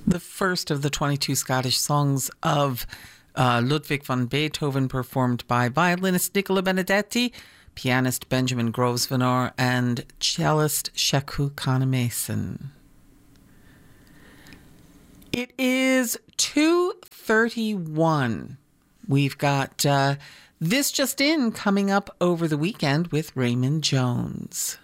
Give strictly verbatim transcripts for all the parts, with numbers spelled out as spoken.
The first of the twenty-two Scottish songs of uh, Ludwig van Beethoven, performed by violinist Nicola Benedetti, pianist Benjamin Grosvenor, and cellist Sheku Kana-Mason. It is two thirty-one. We've got uh, This Just In coming up over the weekend with Raymond Jones.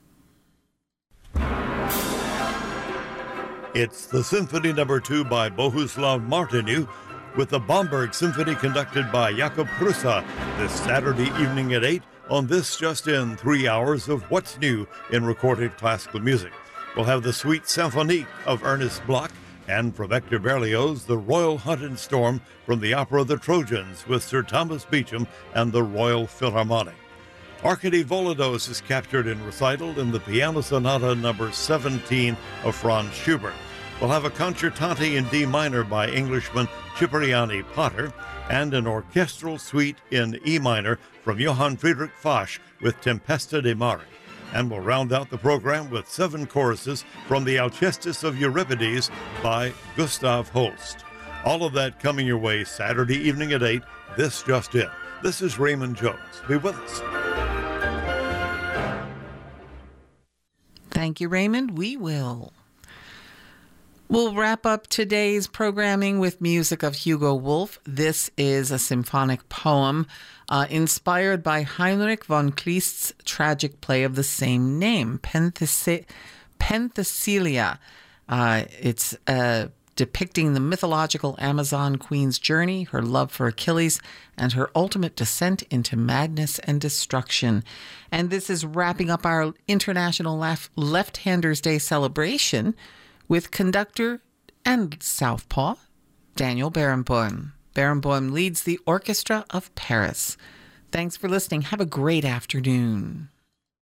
It's the Symphony Number Two by Bohuslav Martinu, with the Bomberg Symphony conducted by Jakub Prusa this Saturday evening at eight on This Just In, three hours of what's new in recorded classical music. We'll have the Suite Symphonique of Ernest Bloch, and from Hector Berlioz, the Royal Hunt and Storm from the opera The Trojans with Sir Thomas Beecham and the Royal Philharmonic. Arkady Volodos is captured in recital in the Piano Sonata number seventeen of Franz Schubert. We'll have a concertante in D minor by Englishman Cipriani Potter and an orchestral suite in E minor from Johann Friedrich Fasch with Tempesta de Mare. And we'll round out the program with seven choruses from the Alcestis of Euripides by Gustav Holst. All of that coming your way Saturday evening at eight, This Just In. This is Raymond Jones. Be with us. Thank you, Raymond. We will. We'll wrap up today's programming with music of Hugo Wolf. This is a symphonic poem uh, inspired by Heinrich von Kleist's tragic play of the same name, Penthese- Penthesilea. Uh, it's uh, depicting the mythological Amazon queen's journey, her love for Achilles, and her ultimate descent into madness and destruction. And this is wrapping up our International Lef- Left-Handers Day celebration with conductor and southpaw Daniel Barenboim. Barenboim leads the Orchestra of Paris. Thanks for listening. Have a great afternoon.